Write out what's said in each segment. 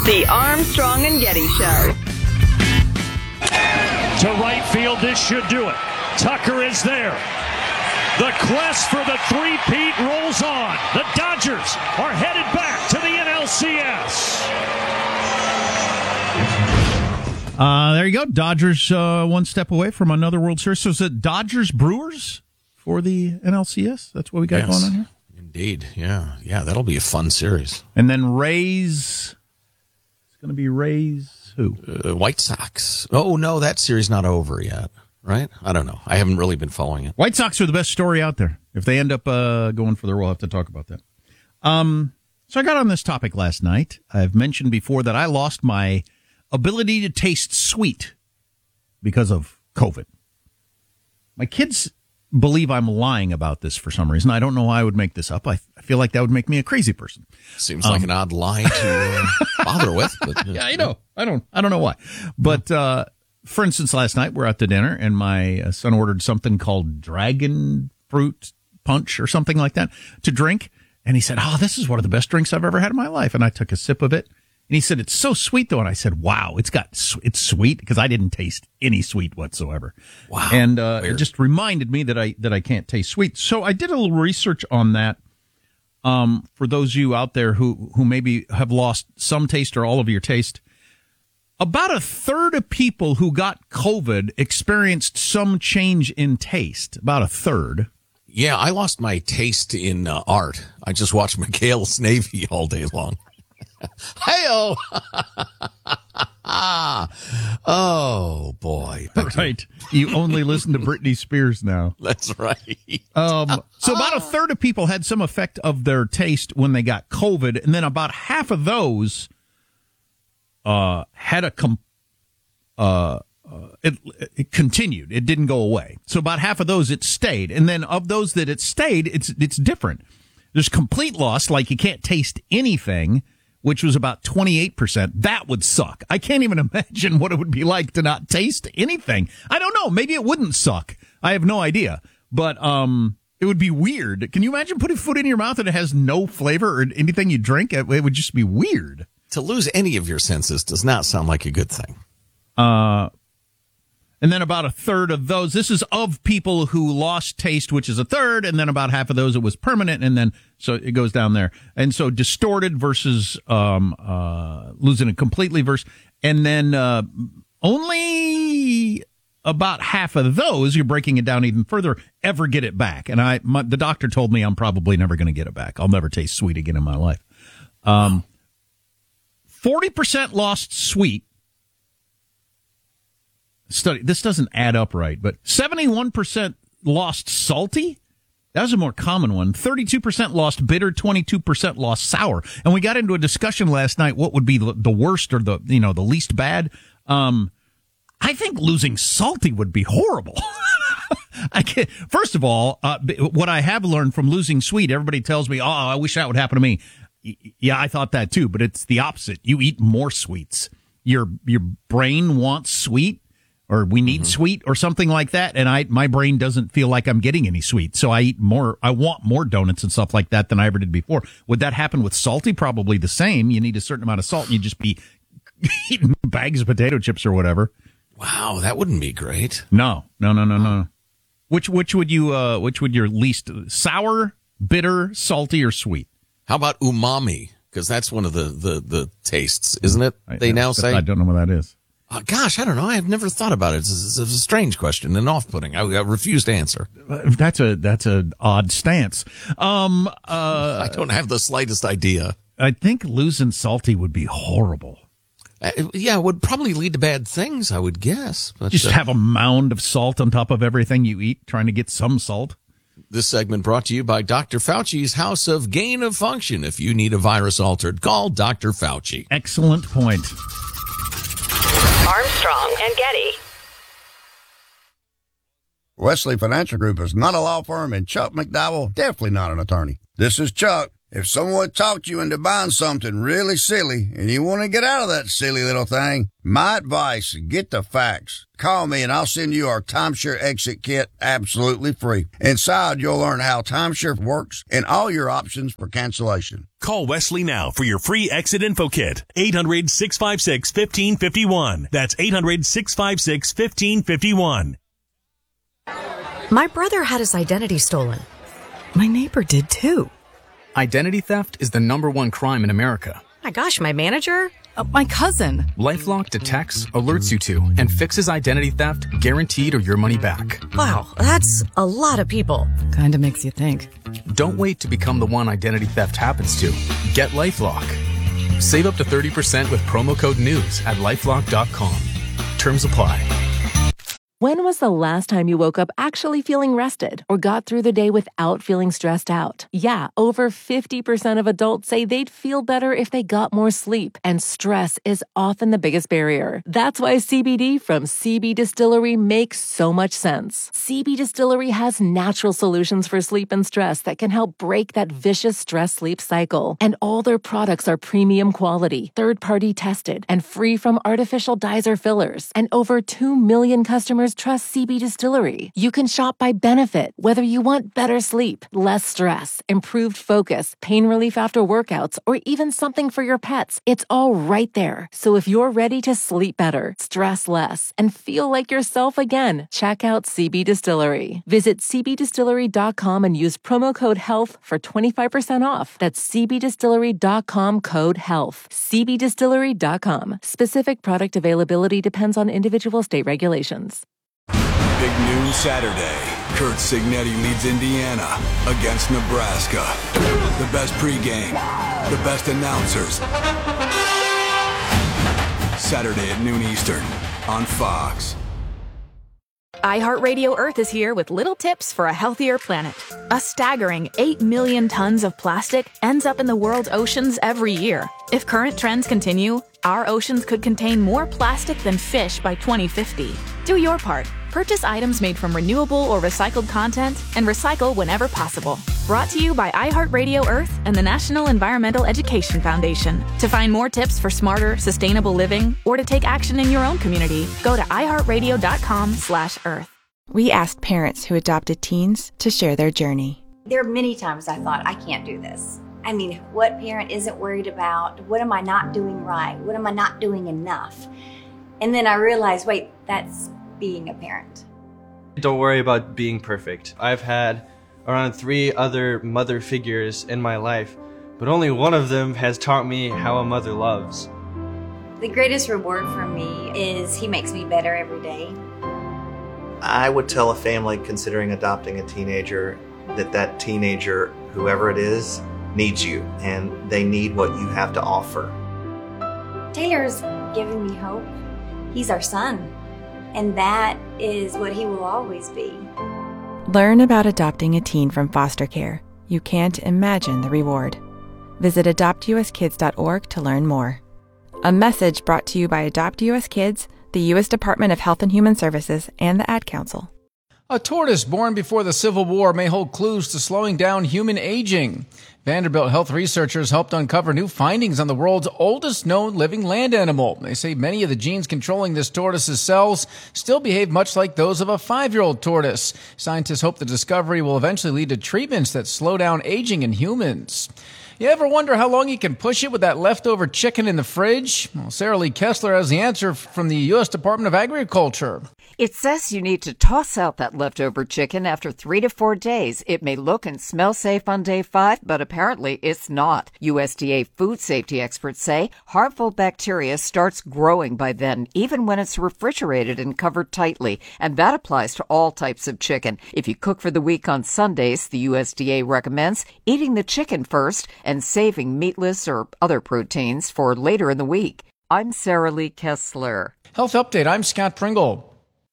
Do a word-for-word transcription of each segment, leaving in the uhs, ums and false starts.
The Armstrong and Getty Show. To right field, this should do it. Tucker is there. The quest for the three-peat rolls on. The Dodgers are headed back to the N L C S. Uh, there you go. Dodgers uh, one step away from another World Series. So is it Dodgers Brewers for the N L C S? That's what we got yes, going on here? Indeed. Yeah. Yeah, that'll be a fun series. And then Rays. It's going to be Rays who? Uh, White Sox. Oh, no, that series not over yet, right? I don't know. I haven't really been following it. White Sox are the best story out there. If they end up uh, going further, we'll have to talk about that. Um, so I got on this topic last night. I've mentioned before that I lost my ability to taste sweet because of COVID. My kids believe I'm lying about this for some reason. I don't know why I would make this up. I, I feel like that would make me a crazy person. Seems like um, an odd lie to uh, bother with. But, uh, yeah, I know. I don't. I don't know why. But uh, for instance, last night we're out to dinner, and my son ordered something called dragon fruit punch or something like that to drink, and he said, "Oh, this is one of the best drinks I've ever had in my life." And I took a sip of it. And he said, "It's so sweet, though." And I said, "Wow, it's got, it's sweet," because I didn't taste any sweet whatsoever. Wow. And, uh, it just reminded me that I, that I can't taste sweet. So I did a little research on that. Um, for those of you out there who, who maybe have lost some taste or all of your taste, about a third of people who got COVID experienced some change in taste. About a third. Yeah, I lost my taste in uh, art. I just watched McHale's Navy all day long. Hey-oh! Oh, boy. Right. You only listen to Britney Spears now. That's right. Um, so about a third of people had some effect of their taste when they got COVID, and then about half of those uh, had a com- uh, uh, it, it continued. It didn't go away. So about half of those, it stayed. And then of those that it stayed, it's it's different. There's complete loss, like you can't taste anything, which was about twenty-eight percent. That would suck. I can't even imagine what it would be like to not taste anything. I don't know. Maybe it wouldn't suck. I have no idea. But um, it would be weird. Can you imagine putting food in your mouth and it has no flavor or anything you drink? It, it would just be weird. To lose any of your senses does not sound like a good thing. Uh, and then about a third of those, this is of people who lost taste, which is a third, and then about half of those it was permanent, and then so it goes down there. And so distorted versus um, uh, losing it completely versus, and then uh, only about half of those, you're breaking it down even further, ever get it back. And I, my, the doctor told me I'm probably never going to get it back. I'll never taste sweet again in my life. Um, forty percent lost sweet. Study. This doesn't add up right, but seventy-one percent lost salty. That was a more common one. thirty-two percent lost bitter, twenty-two percent lost sour. And we got into a discussion last night what would be the worst or the, you know, the least bad. Um, I think losing salty would be horrible. I can't, first of all, uh, what I have learned from losing sweet, everybody tells me, "Oh, I wish that would happen to me." Yeah, I thought that too, but it's the opposite. You eat more sweets. Your your brain wants sweet. Or we need mm-hmm. sweet or something like that. And I, my brain doesn't feel like I'm getting any sweet. So I eat more, I want more donuts and stuff like that than I ever did before. Would that happen with salty? Probably the same. You need a certain amount of salt and you just be eating bags of potato chips or whatever. Wow, that wouldn't be great. No, no, no, no, no. Which, which would you, uh, which would your least, sour, bitter, salty, or sweet? How about umami? Because that's one of the, the, the tastes, isn't it? I, they now say. I don't know what that is. Uh, gosh, I don't know. I have never thought about it. It's, it's, it's a strange question and off-putting. I, I refuse to answer. That's a that's an odd stance. Um, uh, I don't have the slightest idea. I think losing salty would be horrible. Uh, yeah, it would probably lead to bad things, I would guess. But, Just uh, have a mound of salt on top of everything you eat, trying to get some salt. This segment brought to you by Doctor Fauci's House of Gain of Function. If you need a virus-altered, call Doctor Fauci. Excellent point. Armstrong and Getty. Wesley Financial Group is not a law firm, and Chuck McDowell definitely not an attorney. This is Chuck. If someone talked you into buying something really silly and you want to get out of that silly little thing, my advice, get the facts. Call me and I'll send you our timeshare exit kit absolutely free. Inside, you'll learn how timeshare works and all your options for cancellation. Call Wesley now for your free exit info kit. eight hundred, six five six, one five five one. That's eight hundred, six five six, one five five one. My brother had his identity stolen. My neighbor did too. Identity theft is the number one crime in America. My gosh, my manager? Uh, my cousin. LifeLock detects, alerts you to, and fixes identity theft guaranteed or your money back. Wow, that's a lot of people. Kinda makes you think. Don't wait to become the one identity theft happens to. Get LifeLock. Save up to thirty percent with promo code NEWS at lifelock dot com. Terms apply. When was the last time you woke up actually feeling rested or got through the day without feeling stressed out? Yeah, over fifty percent of adults say they'd feel better if they got more sleep, and stress is often the biggest barrier. That's why C B D from C B Distillery makes so much sense. C B Distillery has natural solutions for sleep and stress that can help break that vicious stress-sleep cycle. And all their products are premium quality, third-party tested, and free from artificial dyes or fillers. And over two million customers trust C B Distillery. You can shop by benefit, whether you want better sleep, less stress, improved focus, pain relief after workouts, or even something for your pets. It's all right there. So if you're ready to sleep better, stress less, and feel like yourself again, check out C B Distillery. Visit c b distillery dot com and use promo code HEALTH for twenty-five percent off. That's c b distillery dot com code HEALTH. c b distillery dot com. Specific product availability depends on individual state regulations. Big noon Saturday. Kurt Signetti leads Indiana against Nebraska. The best pregame, the best announcers. Saturday at noon Eastern on Fox. iHeartRadio Earth is here with little tips for a healthier planet. A staggering eight million tons of plastic ends up in the world's oceans every year. If current trends continue, our oceans could contain more plastic than fish by twenty fifty. Do your part. Purchase items made from renewable or recycled content and recycle whenever possible. Brought to you by iHeartRadio Earth and the National Environmental Education Foundation. To find more tips for smarter, sustainable living or to take action in your own community, go to i heart radio dot com slash earth. We asked parents who adopted teens to share their journey. There are many times I thought, I can't do this. I mean, what parent isn't worried about? What am I not doing right? What am I not doing enough? And then I realized, wait, that's being a parent. Don't worry about being perfect. I've had around three other mother figures in my life, but only one of them has taught me how a mother loves. The greatest reward for me is he makes me better every day. I would tell a family considering adopting a teenager that that teenager, whoever it is, needs you, and they need what you have to offer. Taylor's giving me hope. He's our son. And that is what he will always be. Learn about adopting a teen from foster care. You can't imagine the reward. Visit adopt u s kids dot org to learn more. A message brought to you by Adopt U S Kids, the U S Department of Health and Human Services, and the Ad Council. A tortoise born before the Civil War may hold clues to slowing down human aging. Vanderbilt health researchers helped uncover new findings on the world's oldest known living land animal. They say many of the genes controlling this tortoise's cells still behave much like those of a five-year-old tortoise. Scientists hope the discovery will eventually lead to treatments that slow down aging in humans. You ever wonder how long you can push it with that leftover chicken in the fridge? Well, Sarah Lee Kessler has the answer from the U S Department of Agriculture. It says you need to toss out that leftover chicken after three to four days. It may look and smell safe on day five, but apparently it's not. U S D A food safety experts say harmful bacteria starts growing by then, even when it's refrigerated and covered tightly. And that applies to all types of chicken. If you cook for the week on Sundays, the U S D A recommends eating the chicken first and saving meatless or other proteins for later in the week. I'm Sarah Lee Kessler. Health Update, I'm Scott Pringle.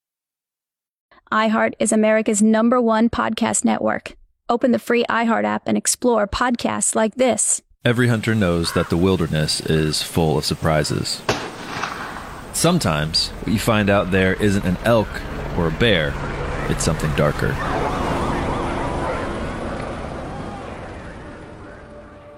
iHeart is America's number one podcast network. Open the free iHeart app and explore podcasts like this. Every hunter knows that the wilderness is full of surprises. Sometimes what you find out there isn't an elk or a bear, it's something darker.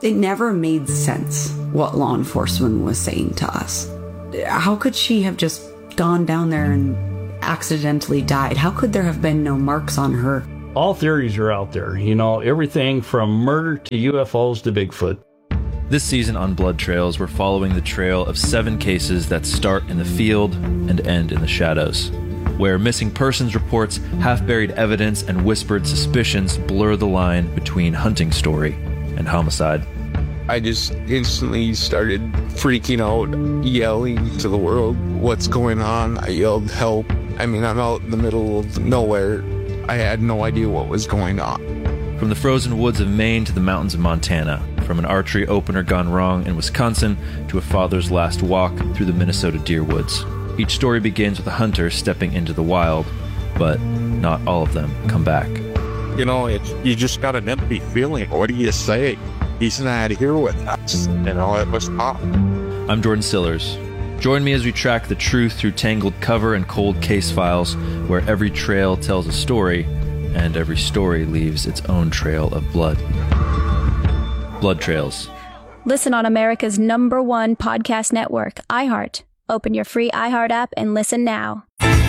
It never made sense what law enforcement was saying to us. How could she have just gone down there and accidentally died? How could there have been no marks on her? All theories are out there, you know, everything from murder to U F Os to Bigfoot. This season on Blood Trails, we're following the trail of seven cases that start in the field and end in the shadows, where missing persons reports, half-buried evidence, and whispered suspicions blur the line between hunting story and homicide. I just instantly started freaking out, yelling to the world, what's going on? I yelled, help. I mean, I'm out in the middle of nowhere. I had no idea what was going on. From the frozen woods of Maine to the mountains of Montana, from an archery opener gone wrong in Wisconsin to a father's last walk through the Minnesota deer woods. Each story begins with a hunter stepping into the wild, but not all of them come back. You know, it, you just got an empty feeling. What do you say? He's not here with us. You know, it was tough. I'm Jordan Sillers. Join me as we track the truth through tangled cover and cold case files, where every trail tells a story, and every story leaves its own trail of blood. Blood Trails. Listen on America's number one podcast network, iHeart. Open your free iHeart app and listen now.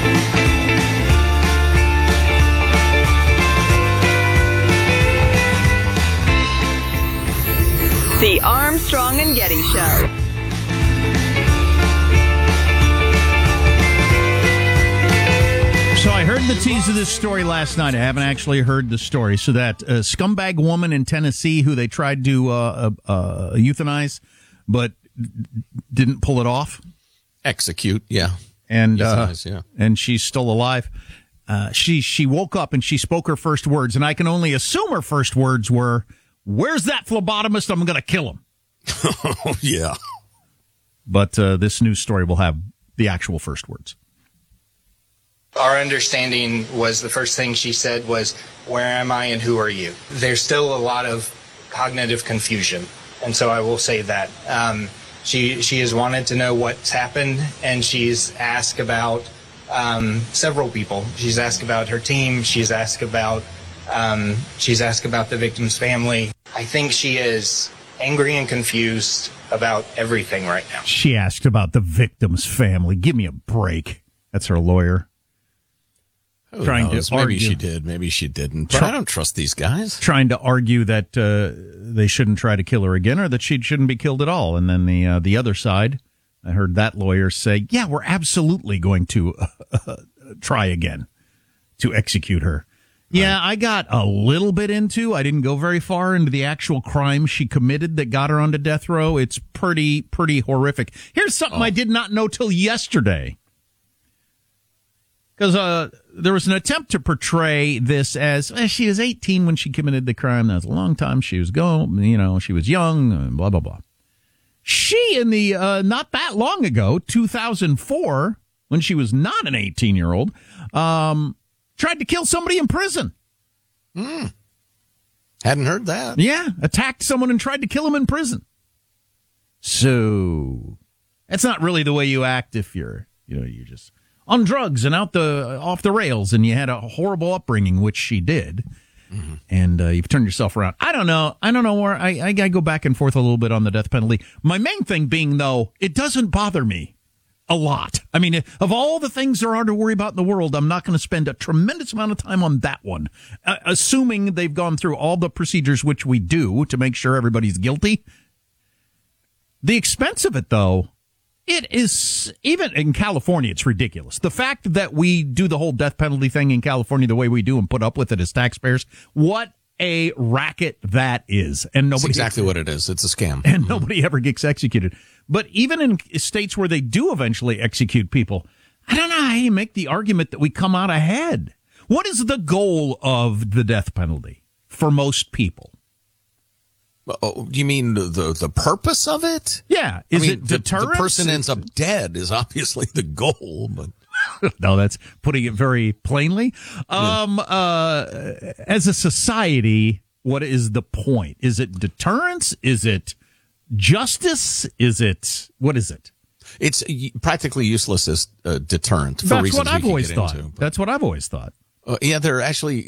The Armstrong and Getty Show. So I heard the tease of this story last night. I haven't actually heard the story. So that uh, scumbag woman in Tennessee who they tried to uh, uh, uh, euthanize, but d- didn't pull it off. Execute, yeah. And uh, Euthanize, yeah. and she's still alive. Uh, she she woke up and she spoke her first words, and I can only assume her first words were, "Where's that phlebotomist? I'm going to kill him." Oh, yeah. But uh, this news story will have the actual first words. Our understanding was the first thing she said was, "Where am I and who are you?" There's still a lot of cognitive confusion, and so I will say that. Um, she she has wanted to know what's happened, and she's asked about um, several people. She's asked about her team. She's asked about um, she's asked about the victim's family. I think she is angry and confused about everything right now. She asked about the victim's family. Give me a break. That's her lawyer. Who trying knows? to maybe argue. she did, maybe she didn't. But Try- I don't trust these guys. Trying to argue that uh, they shouldn't try to kill her again, or that she shouldn't be killed at all. And then the uh, the other side, I heard that lawyer say, "Yeah, we're absolutely going to uh, try again to execute her." Yeah, I got a little bit into. I didn't go very far into the actual crime she committed that got her onto death row. It's pretty pretty horrific. Here's something Oh. I did not know till yesterday. Because uh, there was an attempt to portray this as eh, she was eighteen when she committed the crime. That was a long time. She was going, you know, she was young, and blah, blah, blah. She, in the, uh, not that long ago, two thousand four, when she was not an eighteen-year-old, um, tried to kill somebody in prison. Hmm. Hadn't heard that. Yeah, attacked someone and tried to kill him in prison. So, that's not really the way you act if you're, you know, you're just on drugs and out the off the rails, and you had a horrible upbringing, which she did, mm-hmm. and uh, you've turned yourself around. I don't know. I don't know where I, I, I go back and forth a little bit on the death penalty. My main thing being, though, it doesn't bother me a lot. I mean, of all the things there are to worry about in the world, I'm not going to spend a tremendous amount of time on that one, uh, assuming they've gone through all the procedures which we do to make sure everybody's guilty. The expense of it, though, it is, even in California, it's ridiculous. The fact that we do the whole death penalty thing in California the way we do and put up with it as taxpayers, what a racket that is. And nobody That's exactly what it is. It's a scam. And nobody ever gets executed. But even in states where they do eventually execute people, I don't know how you make the argument that we come out ahead. What is the goal of the death penalty for most people? Oh, you mean the, the the purpose of it? Yeah. Is I mean, it the, deterrence? the person ends up dead is obviously the goal, but no, that's putting it very plainly. Um, yeah. uh, as a society, what is the point? Is it deterrence? Is it justice? Is it, what is it? It's practically useless as a deterrent for that's reasons what I've we can always get thought. into, that's what I've always thought. Uh, yeah, there are actually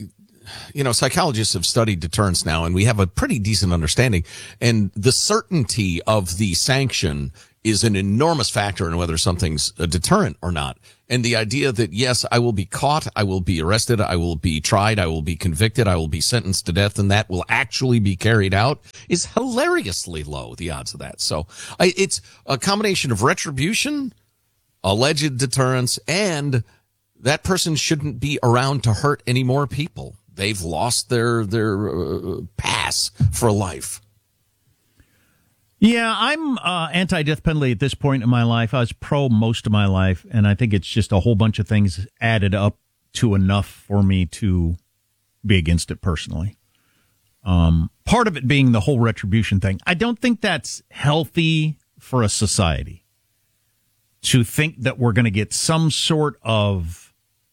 you know, psychologists have studied deterrence now, and we have a pretty decent understanding. And the certainty of the sanction is an enormous factor in whether something's a deterrent or not. And the idea that, yes, I will be caught, I will be arrested, I will be tried, I will be convicted, I will be sentenced to death, and that will actually be carried out is hilariously low, the odds of that. So I, it's a combination of retribution, alleged deterrence, and that person shouldn't be around to hurt any more people. They've lost their, their uh, pass for life. Yeah, I'm uh, anti-death penalty at this point in my life. I was pro most of my life, and I think it's just a whole bunch of things added up to enough for me to be against it personally. Um, part of it being the whole retribution thing. I don't think that's healthy for a society to think that we're going to get some sort of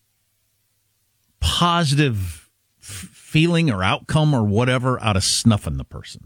positive f- feeling or outcome or whatever out of snuffing the person.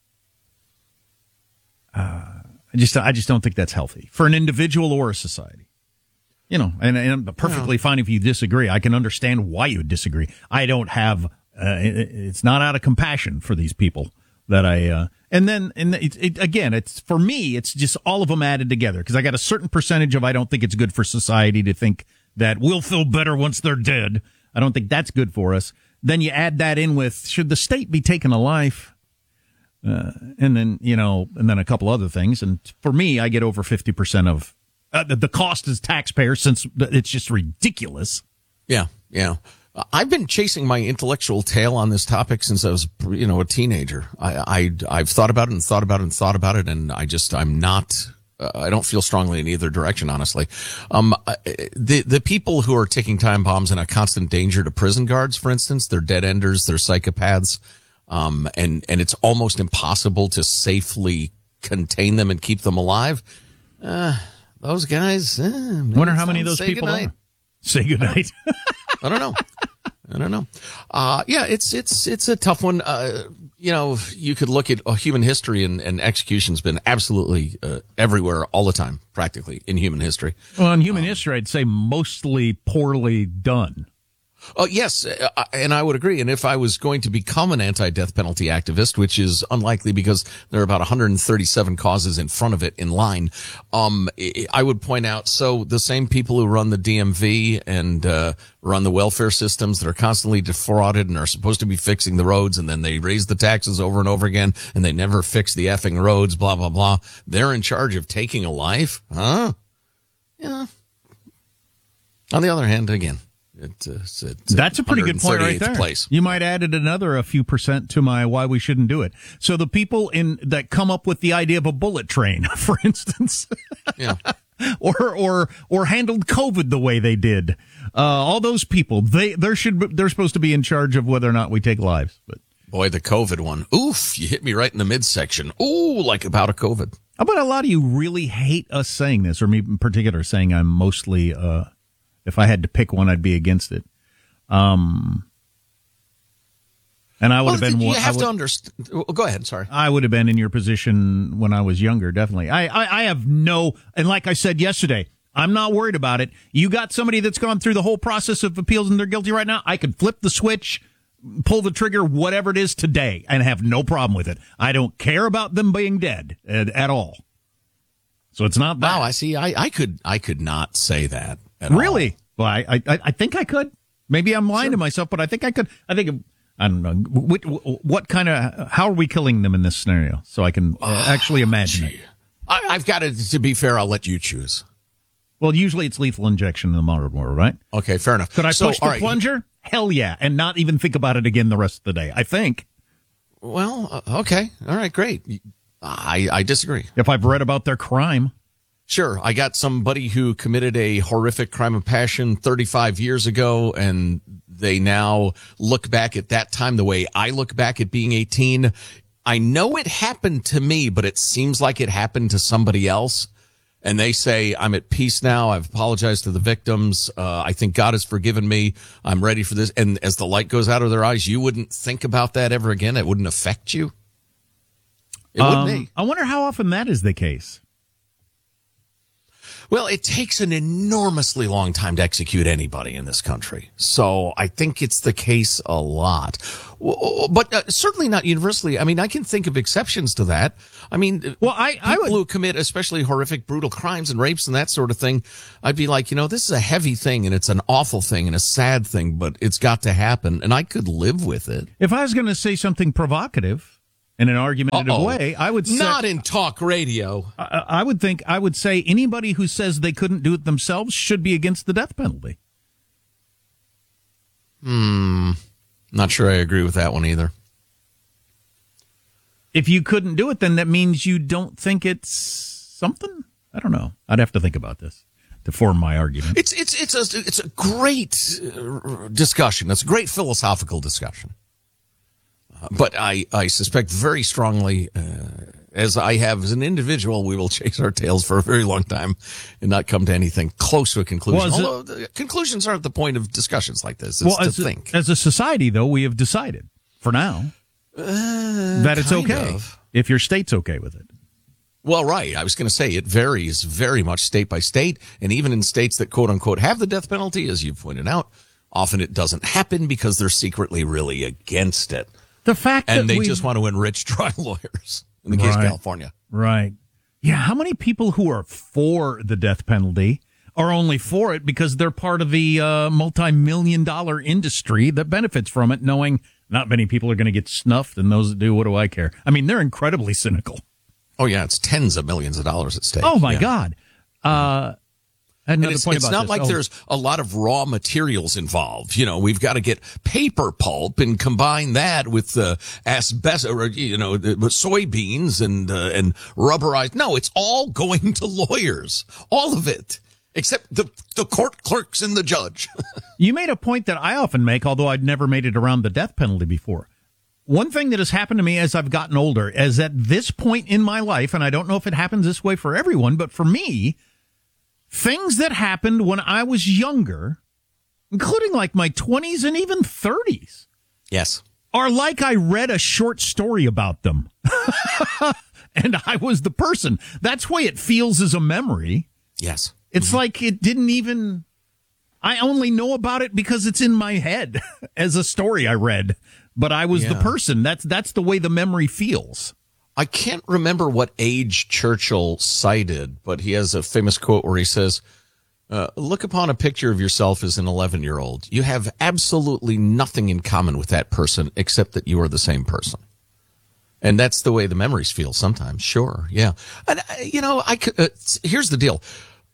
Uh, I just, I just don't think that's healthy for an individual or a society. You know, and, and I'm perfectly fine if you disagree. I can understand why you would disagree. I don't have, uh, it, it's not out of compassion for these people that I, uh, and then, and it, it, again, it's, for me, it's just all of them added together because I got a certain percentage of, I don't think it's good for society to think that we'll feel better once they're dead. I don't think that's good for us. Then you add that in with, should the state be taking a life? Uh, and then, you know, and then a couple other things. And for me, I get over fifty percent of uh, the, the cost as taxpayers since it's just ridiculous. Yeah, yeah. I've been chasing my intellectual tail on this topic since I was, you know, a teenager. I, I, I've thought about it and thought about it and thought about it, and I just, I'm not, uh, I don't feel strongly in either direction, honestly. Um, the, the people who are ticking time bombs and a constant danger to prison guards, for instance, they're dead enders, they're psychopaths. Um, and, and it's almost impossible to safely contain them and keep them alive. Uh, those guys, eh, wonder how many of those people goodnight. are. Say goodnight. I don't know. I don't know. Uh, yeah, it's, it's, it's a tough one. Uh, you know, you could look at uh, human history and, and execution's been absolutely, uh, everywhere all the time, practically in human history. Well, in human um, history, I'd say mostly poorly done. Oh, yes, uh, and I would agree. And if I was going to become an anti-death penalty activist, which is unlikely because there are about one hundred thirty-seven causes in front of it in line, um, I would point out, so the same people who run the D M V and uh, run the welfare systems that are constantly defrauded and are supposed to be fixing the roads, and then they raise the taxes over and over again, and they never fix the effing roads, blah, blah, blah. They're in charge of taking a life? Huh? Yeah. On the other hand, again, It, uh, it's, it's That's a pretty good point right there. Place. You might add another a few percent to my why we shouldn't do it. So the people in that come up with the idea of a bullet train, for instance, yeah, or or or handled COVID the way they did, uh, all those people they there should they're supposed to be in charge of whether or not we take lives. But boy, the COVID one, oof! You hit me right in the midsection. Ooh, like about a COVID. How about a lot of you really hate us saying this, or me in particular saying I'm mostly. Uh, If I had to pick one, I'd be against it. Um, and I would well, have been. You one, have would, to understand. Well, go ahead. Sorry. I would have been in your position when I was younger. Definitely. I, I, I have no. And like I said yesterday, I'm not worried about it. You got somebody that's gone through the whole process of appeals and they're guilty right now. I could flip the switch, pull the trigger, whatever it is today, and have no problem with it. I don't care about them being dead at, at all. So it's not bad. Wow. I see. I, I could. I could not say that. Really? All. Well, I, I I think I could. Maybe I'm lying sure. to myself, but I think I could. I think I don't know what, what kind of. How are we killing them in this scenario? So I can uh, actually imagine gee. it. I, I've got to. To be fair, I'll let you choose. Well, usually it's lethal injection in the modern world, right? Okay, fair enough. Could I so, push the right. plunger? Hell yeah, and not even think about it again the rest of the day. I think. Well, uh, okay, all right, great. I I disagree. If I've read about their crime. Sure, I got somebody who committed a horrific crime of passion thirty-five years ago, and they now look back at that time the way I look back at being eighteen. I know it happened to me, but it seems like it happened to somebody else. And they say, I'm at peace now. I've apologized to the victims. Uh, I think God has forgiven me. I'm ready for this. And as the light goes out of their eyes, you wouldn't think about that ever again. It wouldn't affect you. It um, wouldn't be. I wonder how often that is the case. Well, it takes an enormously long time to execute anybody in this country. So I think it's the case a lot. But uh, certainly not universally. I mean, I can think of exceptions to that. I mean, well, I, I people would... who commit especially horrific, brutal crimes and rapes and that sort of thing, I'd be like, you know, this is a heavy thing and it's an awful thing and a sad thing, but it's got to happen. And I could live with it. If I was going to say something provocative, in an argumentative Uh-oh. way, I would say... Not in talk radio. I, I would think, I would say anybody who says they couldn't do it themselves should be against the death penalty. Hmm. Not sure I agree with that one either. If you couldn't do it, then that means you don't think it's something? I don't know. I'd have to think about this to form my argument. It's, it's, it's a, it's a great uh, discussion. It's a great philosophical discussion. But I, I suspect very strongly, uh, as I have as an individual, we will chase our tails for a very long time and not come to anything close to a conclusion. Well, Although it, the conclusions aren't the point of discussions like this. It's well, to as think. A, as a society, though, we have decided, for now, uh, that it's kind okay of. if your state's okay with it. Well, right. I was going to say it varies very much state by state. And even in states that, quote unquote, have the death penalty, as you pointed out, often it doesn't happen because they're secretly really against it. The fact and that they we, just want to enrich trial lawyers in the case right, of California. Right. Yeah. How many people who are for the death penalty are only for it because they're part of the uh, multi-million dollar industry that benefits from it, knowing not many people are going to get snuffed, and those that do, what do I care? I mean, they're incredibly cynical. Oh, yeah. It's tens of millions of dollars at stake. Oh, my yeah. God. Uh, And Another it's, point it's about not this. like oh. there's a lot of raw materials involved. You know, we've got to get paper pulp and combine that with uh, asbestos, or, you know, the, with soybeans and uh, and rubberized. No, it's all going to lawyers. All of it. Except the, the court clerks and the judge. You made a point that I often make, although I'd never made it around the death penalty before. One thing that has happened to me as I've gotten older is at this point in my life, and I don't know if it happens this way for everyone, but for me, things that happened when I was younger, including like my twenties and even thirties, yes, are like I read a short story about them. And I was the person. That's the way it feels as a memory. Yes. It's mm-hmm. like it didn't even, I only know about it because it's in my head as a story I read, but I was yeah. the person. That's, that's the way the memory feels. I can't remember what age Churchill cited, but he has a famous quote where he says, uh, look upon a picture of yourself as an eleven-year-old. You have absolutely nothing in common with that person except that you are the same person. And that's the way the memories feel sometimes. Sure. Yeah. And, uh, you know, I could, uh, here's the deal.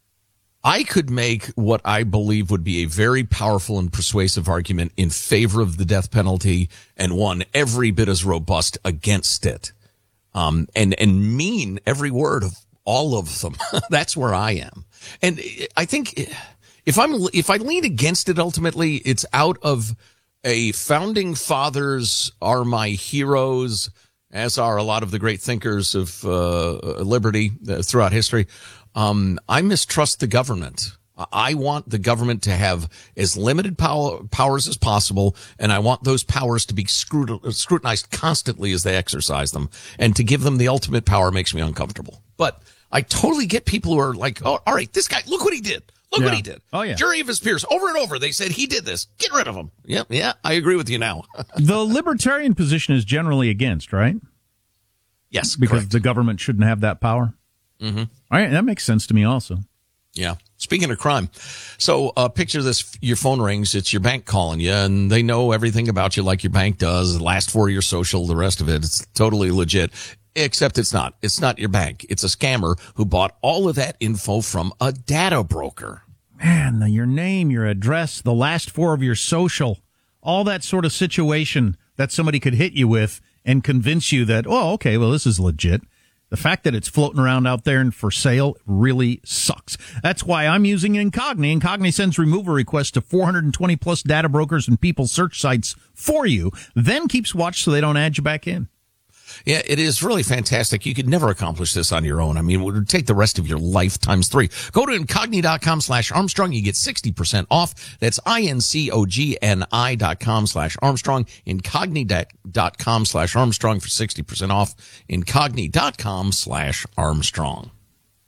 I could make what I believe would be a very powerful and persuasive argument in favor of the death penalty and one every bit as robust against it. Um, and, and mean every word of all of them. That's where I am. And I think if I'm, if I lean against it, ultimately it's out of a founding fathers are my heroes, as are a lot of the great thinkers of, uh, liberty uh, throughout history. Um, I mistrust the government. I want the government to have as limited power, powers as possible, and I want those powers to be scrutinized constantly as they exercise them. And to give them the ultimate power makes me uncomfortable. But I totally get people who are like, oh, all right, this guy, look what he did. Look yeah. what he did. Oh, yeah. Jury of his peers, over and over, they said he did this. Get rid of him. Yeah, yeah, I agree with you now. The libertarian position is generally against, right? Yes, because correct. the government shouldn't have that power. Mm-hmm. All right, that makes sense to me also. Yeah. Speaking of crime, so uh, picture this, your phone rings, it's your bank calling you, and they know everything about you like your bank does, the last four of your social, the rest of it. It's totally legit, except it's not. It's not your bank. It's a scammer who bought all of that info from a data broker. Man, the, your name, your address, the last four of your social, all that sort of situation that somebody could hit you with and convince you that, oh, okay, well, this is legit. The fact that it's floating around out there and for sale really sucks. That's why I'm using Incogni. Incogni sends removal requests to four hundred twenty plus data brokers and people search sites for you, then keeps watch so they don't add you back in. Yeah, it is really fantastic. You could never accomplish this on your own. I mean, it would take the rest of your life times three. Go to Incogni.com slash Armstrong. You get sixty percent off. That's I-N-C-O-G-N-I dot com slash Armstrong. Incogni.com slash Armstrong for sixty percent off. Incogni.com slash Armstrong.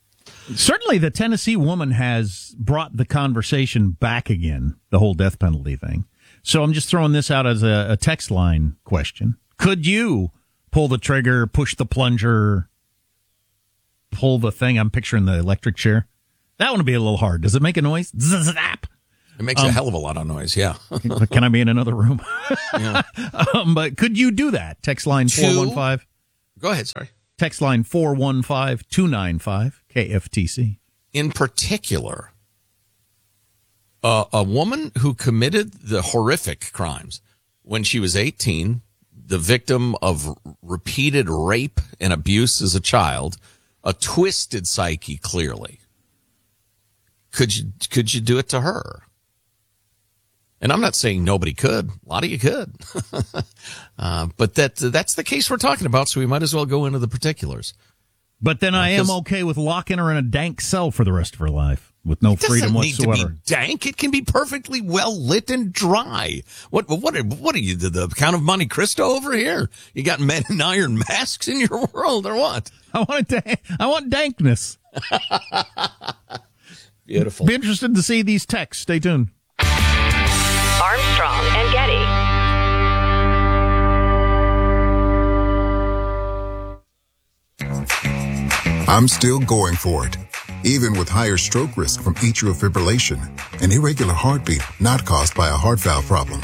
Certainly the Tennessee woman has brought the conversation back again, the whole death penalty thing. So I'm just throwing this out as a, a text line question. Could you pull the trigger, push the plunger, pull the thing? I'm picturing the electric chair. That one would be a little hard. Does it make a noise? Zap! It makes um, a hell of a lot of noise, yeah. Can I be in another room? Yeah. um, but could you do that? Text line four one five. Go ahead, sorry. Text line four one five, two nine five, K F T C. In particular, uh, a woman who committed the horrific crimes when she was eighteen, the victim of repeated rape and abuse as a child, a twisted psyche, clearly. Could you, could you do it to her? And I'm not saying nobody could. A lot of you could. uh, but that that's the case we're talking about, so we might as well go into the particulars. But then I am okay with locking her in a dank cell for the rest of her life with no freedom whatsoever. It doesn't need to be dank. It can be perfectly well lit and dry. What what what are you, the, the Count of Monte Cristo over here? You got men in iron masks in your world or what? I want da- I want dankness. Beautiful. Be interested to see these texts. Stay tuned. Armstrong and Getty. I'm still going for it, even with higher stroke risk from atrial fibrillation, an irregular heartbeat not caused by a heart valve problem.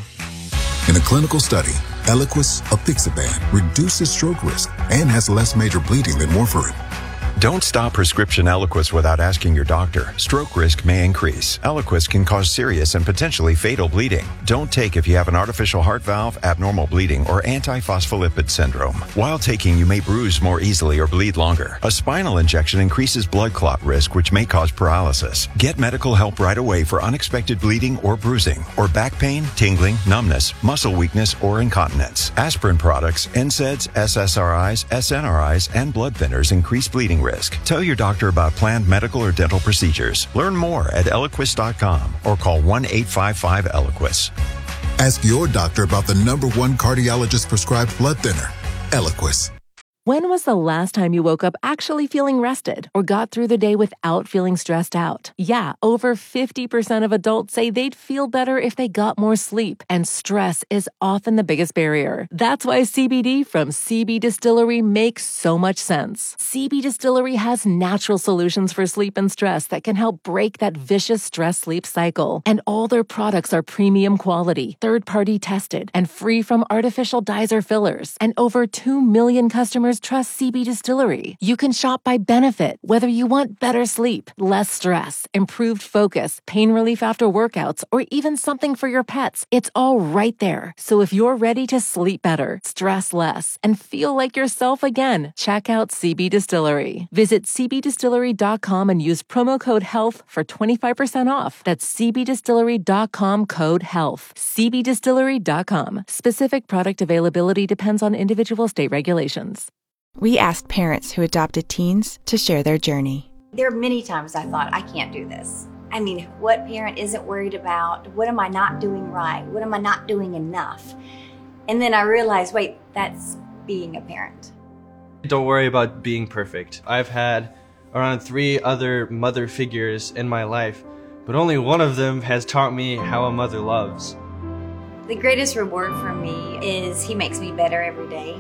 In a clinical study, Eliquis apixaban reduces stroke risk and has less major bleeding than warfarin. Don't stop prescription Eliquis without asking your doctor. Stroke risk may increase. Eliquis can cause serious and potentially fatal bleeding. Don't take if you have an artificial heart valve, abnormal bleeding, or antiphospholipid syndrome. While taking, you may bruise more easily or bleed longer. A spinal injection increases blood clot risk, which may cause paralysis. Get medical help right away for unexpected bleeding or bruising, or back pain, tingling, numbness, muscle weakness, or incontinence. Aspirin products, N SAIDs, S S R Is, S N R Is, and blood thinners increase bleeding risk. Tell your doctor about planned medical or dental procedures. Learn more at Eliquis dot com or call one eight five five Eliquis. Ask your doctor about the number one cardiologist prescribed blood thinner, Eliquis. When was the last time you woke up actually feeling rested or got through the day without feeling stressed out? Yeah, over fifty percent of adults say they'd feel better if they got more sleep, and stress is often the biggest barrier. That's why C B D from C B Distillery makes so much sense. C B Distillery has natural solutions for sleep and stress that can help break that vicious stress-sleep cycle. And all their products are premium quality, third-party tested, and free from artificial dyes or fillers. And over two million customers trust C B Distillery. You can shop by benefit, whether you want better sleep, less stress, improved focus, pain relief after workouts, or even something for your pets. It's all right there. So if you're ready to sleep better, stress less, and feel like yourself again, check out C B Distillery. Visit C B distillery dot com and use promo code HEALTH for twenty-five percent off. That's C B distillery dot com code HEALTH. C B distillery dot com. Specific product availability depends on individual state regulations. We asked parents who adopted teens to share their journey. There are many times I thought, I can't do this. I mean, what parent isn't worried about, what am I not doing right? What am I not doing enough? And then I realized, wait, that's being a parent. Don't worry about being perfect. I've had around three other mother figures in my life, but only one of them has taught me how a mother loves. The greatest reward for me is he makes me better every day.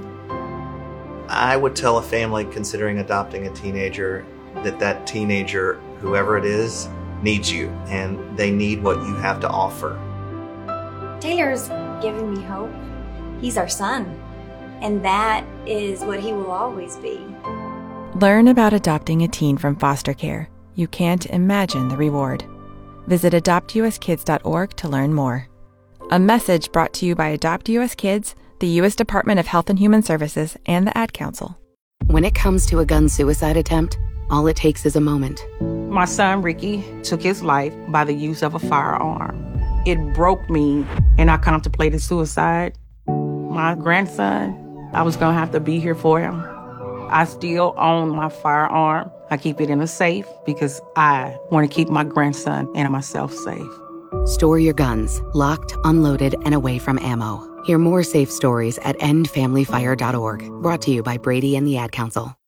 I would tell a family considering adopting a teenager that that teenager, whoever it is, needs you, and they need what you have to offer. Taylor's giving me hope. He's our son, and that is what he will always be. Learn about adopting a teen from foster care. You can't imagine the reward. Visit adopt u s kids dot org to learn more. A message brought to you by Adopt U S Kids, the U S Department of Health and Human Services, and the Ad Council. When it comes to a gun suicide attempt, all it takes is a moment. My son, Ricky, took his life by the use of a firearm. It broke me, and I contemplated suicide. My grandson, I was going to have to be here for him. I still own my firearm. I keep it in a safe because I want to keep my grandson and myself safe. Store your guns, locked, unloaded, and away from ammo. Hear more safe stories at end family fire dot org. Brought to you by Brady and the Ad Council.